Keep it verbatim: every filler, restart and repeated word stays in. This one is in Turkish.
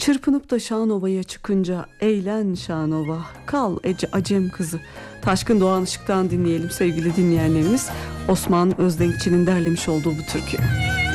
Çırpınıp da Şanova'ya çıkınca eğlen Şanova, kal Ece Acem kızı. Taşkın Doğan Işık'tan dinleyelim sevgili dinleyenlerimiz. Osman Özdenkçi'nin derlemiş olduğu bu türkü.